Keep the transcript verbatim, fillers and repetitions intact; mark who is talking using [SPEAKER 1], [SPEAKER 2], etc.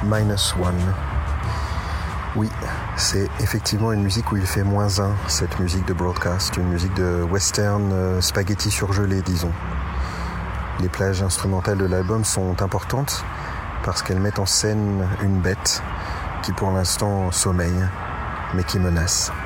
[SPEAKER 1] Minus One. Oui, c'est effectivement une musique où il fait moins un, cette musique de Broadcast, une musique de western euh, spaghetti surgelé, disons. Les plages instrumentales de l'album sont importantes parce qu'elles mettent en scène une bête qui pour l'instant sommeille, mais qui menace.